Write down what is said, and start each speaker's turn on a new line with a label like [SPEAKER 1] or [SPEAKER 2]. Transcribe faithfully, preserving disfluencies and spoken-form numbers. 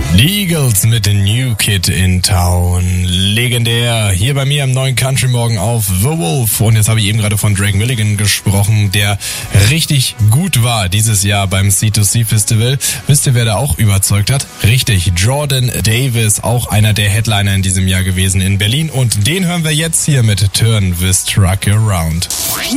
[SPEAKER 1] Die Eagles mit dem New Kid in Town. Legendär. Hier bei mir am neuen Country Morgen auf The Wolf. Und jetzt habe ich eben gerade von Drake Milligan gesprochen, der richtig gut war dieses Jahr beim C zwei C Festival. Wisst ihr, wer da auch überzeugt hat? Richtig, Jordan Davis, auch einer der Headliner in diesem Jahr gewesen in Berlin. Und den hören wir jetzt hier mit Turn This Truck Around.